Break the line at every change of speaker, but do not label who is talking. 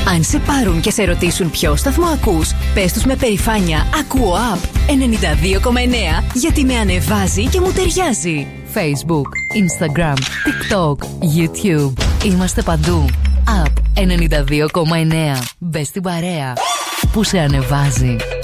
Αν σε πάρουν και σε ρωτήσουν ποιο σταθμό ακούς, πες τους με περηφάνεια «Ακούω Up 92,9» γιατί με ανεβάζει και μου ταιριάζει. Facebook, Instagram, TikTok, YouTube. Είμαστε παντού. Up 92,9. Μπες στην παρέα που σε ανεβάζει.